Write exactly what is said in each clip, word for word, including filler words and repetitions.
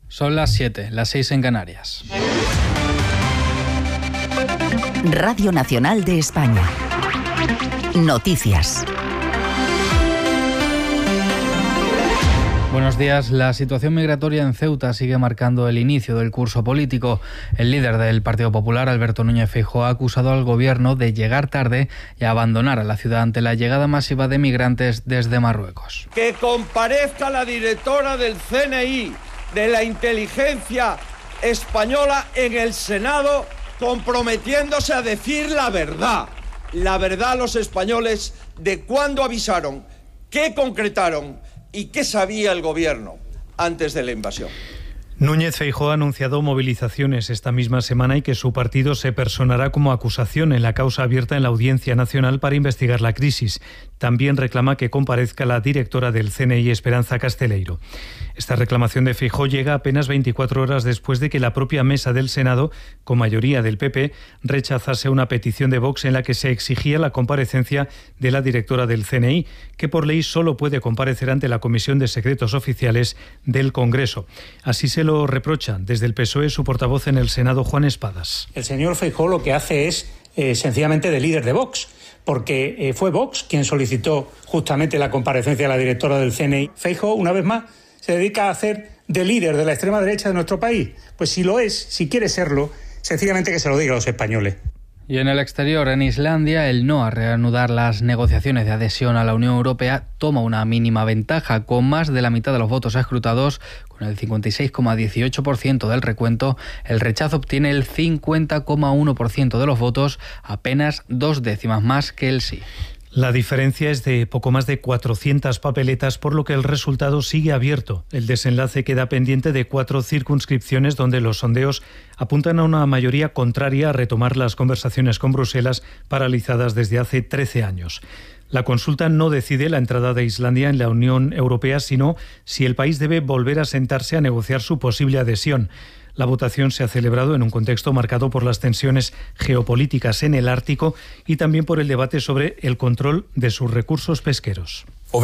Son las siete, las seis en Canarias. Radio Nacional de España. Noticias. Buenos días. La situación migratoria en Ceuta sigue marcando el inicio del curso político. El líder del Partido Popular, Alberto Núñez Feijóo, ha acusado al gobierno de llegar tarde y abandonar a la ciudad ante la llegada masiva de migrantes desde Marruecos. Que comparezca la directora del C N I, de la inteligencia española, en el Senado, comprometiéndose a decir la verdad. La verdad a los españoles de cuándo avisaron, qué concretaron y qué sabía el gobierno antes de la invasión. Núñez Feijóo ha anunciado movilizaciones esta misma semana y que su partido se personará como acusación en la causa abierta en la Audiencia Nacional para investigar la crisis. También reclama que comparezca la directora del C N I, Esperanza Casteleiro. Esta reclamación de Feijóo llega apenas veinticuatro horas después de que la propia mesa del Senado, con mayoría del P P, rechazase una petición de Vox en la que se exigía la comparecencia de la directora del C N I, que por ley solo puede comparecer ante la Comisión de Secretos Oficiales del Congreso. Así se lo reprocha desde el P S O E su portavoz en el Senado, Juan Espadas. El señor Feijóo lo que hace es eh, sencillamente de líder de Vox, porque eh, fue Vox quien solicitó justamente la comparecencia de la directora del C N I. Feijóo, una vez más, se dedica a hacer de líder de la extrema derecha de nuestro país. Pues si lo es, si quiere serlo, sencillamente que se lo diga a los españoles. Y en el exterior, en Islandia, el no a reanudar las negociaciones de adhesión a la Unión Europea toma una mínima ventaja. Con más de la mitad de los votos escrutados, con el cincuenta y seis coma dieciocho por ciento del recuento, el rechazo obtiene el cincuenta coma uno por ciento de los votos, apenas dos décimas más que el sí. La diferencia es de poco más de cuatrocientas papeletas, por lo que el resultado sigue abierto. El desenlace queda pendiente de cuatro circunscripciones donde los sondeos apuntan a una mayoría contraria a retomar las conversaciones con Bruselas, paralizadas desde hace trece años. La consulta no decide la entrada de Islandia en la Unión Europea, sino si el país debe volver a sentarse a negociar su posible adhesión. La votación se ha celebrado en un contexto marcado por las tensiones geopolíticas en el Ártico y también por el debate sobre el control de sus recursos pesqueros.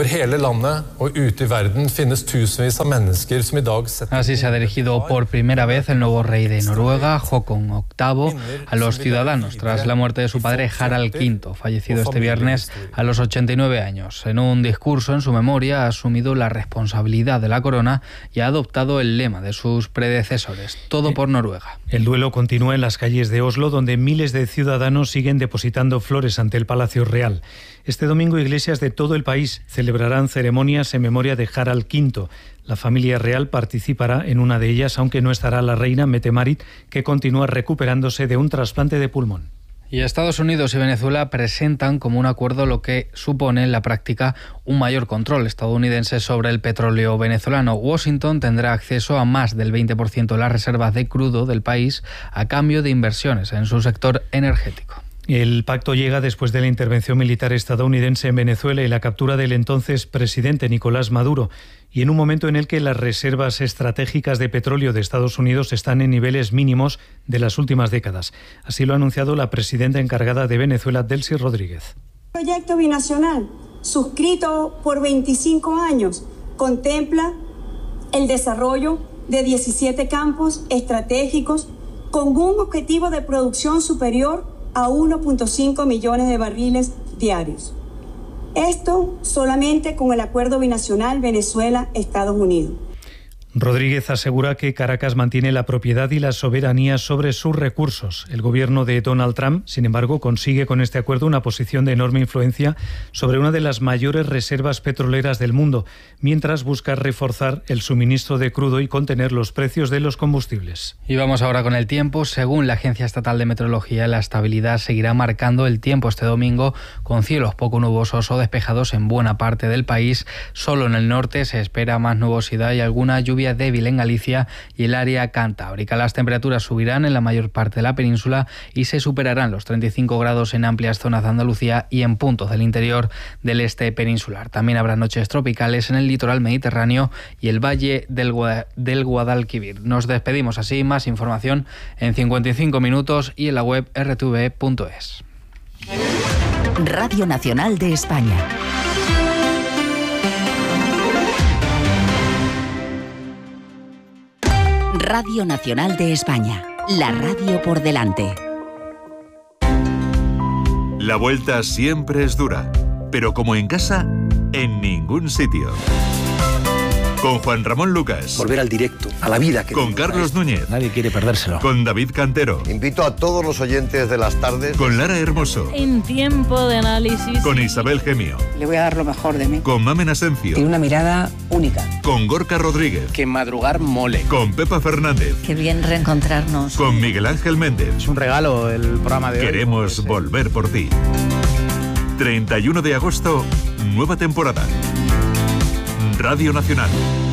Así se ha dirigido por primera vez el nuevo rey de Noruega, Håkon octavo, a los ciudadanos tras la muerte de su padre Harald quinto, fallecido este viernes a los ochenta y nueve años. En un discurso en su memoria ha asumido la responsabilidad de la corona y ha adoptado el lema de sus predecesores: todo por Noruega. El duelo continúa en las calles de Oslo, donde miles de ciudadanos siguen depositando flores ante el Palacio Real. Este domingo, iglesias de todo el país celebrarán ceremonias en memoria de Harald quinto. La familia real participará en una de ellas, aunque no estará la reina Mette-Marit, que continúa recuperándose de un trasplante de pulmón. Y Estados Unidos y Venezuela presentan como un acuerdo lo que supone en la práctica un mayor control estadounidense sobre el petróleo venezolano. Washington tendrá acceso a más del veinte por ciento de las reservas de crudo del país a cambio de inversiones en su sector energético. El pacto llega después de la intervención militar estadounidense en Venezuela y la captura del entonces presidente Nicolás Maduro, y en un momento en el que las reservas estratégicas de petróleo de Estados Unidos están en niveles mínimos de las últimas décadas. Así lo ha anunciado la presidenta encargada de Venezuela, Delcy Rodríguez. El proyecto binacional, suscrito por veinticinco años, contempla el desarrollo de diecisiete campos estratégicos con un objetivo de producción superior a uno punto cinco millones de barriles diarios. Esto solamente con el acuerdo binacional Venezuela-Estados Unidos. Rodríguez asegura que Caracas mantiene la propiedad y la soberanía sobre sus recursos. El gobierno de Donald Trump, sin embargo, consigue con este acuerdo una posición de enorme influencia sobre una de las mayores reservas petroleras del mundo, mientras busca reforzar el suministro de crudo y contener los precios de los combustibles. Y vamos ahora con el tiempo. Según la Agencia Estatal de Meteorología, la estabilidad seguirá marcando el tiempo este domingo, con cielos poco nubosos o despejados en buena parte del país. Solo en el norte se espera más nubosidad y alguna lluvia débil en Galicia y el área cantábrica. Las temperaturas subirán en la mayor parte de la península y se superarán los treinta y cinco grados en amplias zonas de Andalucía y en puntos del interior del este peninsular. También habrá noches tropicales en el litoral mediterráneo y el valle del, Gua- del Guadalquivir. Nos despedimos así. Más información en cincuenta y cinco minutos y en la web r t v punto es. Radio Nacional de España. Radio Nacional de España. La radio por delante. La vuelta siempre es dura, pero como en casa, en ningún sitio. Con Juan Ramón Lucas. Volver al directo, a la vida. Que con Carlos Núñez. Nadie quiere perdérselo. Con David Cantero. Invito a todos los oyentes de las tardes. Con Lara Hermoso. En tiempo de análisis. Con Isabel Gemio. Le voy a dar lo mejor de mí. Con Mamen Asencio. Tiene una mirada única. Con Gorka Rodríguez. Que madrugar mole. Con Pepa Fernández. Qué bien reencontrarnos. Con Miguel Ángel Méndez. Es un regalo el programa de hoy. Queremos volver por ti. treinta y uno de agosto, nueva temporada. Radio Nacional.